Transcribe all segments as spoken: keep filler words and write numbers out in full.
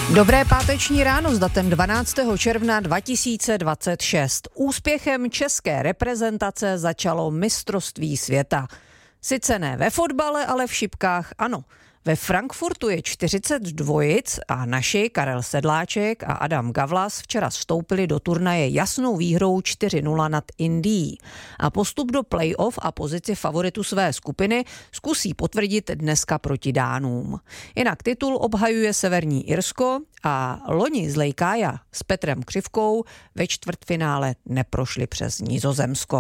Dobré páteční ráno s datem dvanáctého června dva tisíce dvacet šest. Úspěchem české reprezentace začalo mistrovství světa. Sice ne ve fotbale, ale v šipkách ano. Ve Frankfurtu je čtyřicet dvojic a naši Karel Sedláček a Adam Gavlas včera vstoupili do turnaje jasnou výhrou čtyři nula nad Indií. A postup do play-off a pozici favoritu své skupiny zkusí potvrdit dneska proti Dánům. Jinak titul obhajuje Severní Irsko a loni z Lejkája s Petrem Křivkou ve čtvrtfinále neprošli přes Nizozemsko.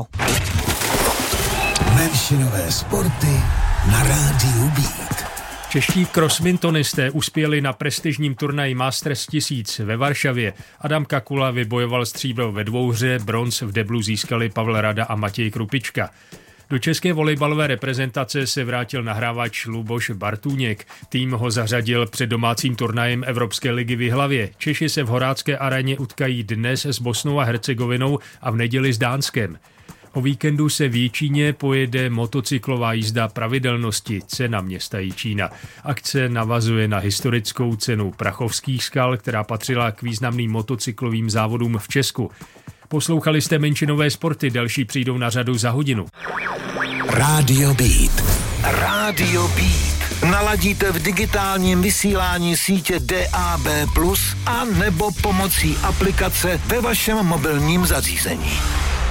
Menšinové sporty na rádiu Beat. Čeští crossmintonisté uspěli na prestižním turnaji Masters tisíc ve Varšavě. Adam Kakula vybojoval stříbro ve dvouhře, bronz v deblu získali Pavel Rada a Matěj Krupička. Do české volejbalové reprezentace se vrátil nahrávač Luboš Bartůněk. Tým ho zařadil před domácím turnajem Evropské ligy v Jihlavě. Češi se v Horácké aréně utkají dnes s Bosnou a Hercegovinou a v neděli s Dánskem. O víkendu se v Jičíně pojede motocyklová jízda pravidelnosti Cena města Jičína. Akce navazuje na historickou cenu Prachovských skal, která patřila k významným motocyklovým závodům v Česku. Poslouchali jste menšinové sporty, další přijdou na řadu za hodinu. Rádio Beat. Rádio Beat. Naladíte v digitálním vysílání sítě D A B plus, a nebo pomocí aplikace ve vašem mobilním zařízení.